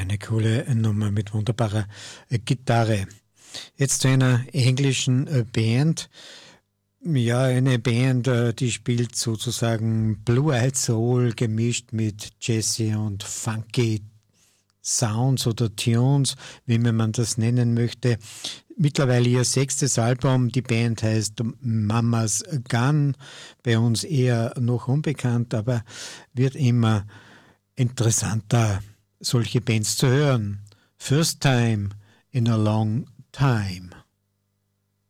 Eine coole Nummer mit wunderbarer Gitarre. Jetzt zu einer englischen Band. Ja, eine Band, die spielt sozusagen Blue-Eyed Soul gemischt mit Jazzy und Funky Sounds oder Tunes, wie man das nennen möchte. Mittlerweile ihr 6. Album, die Band heißt Mama's Gun, bei uns eher noch unbekannt, aber wird immer interessanter, solche Bands zu hören. First time in a long time.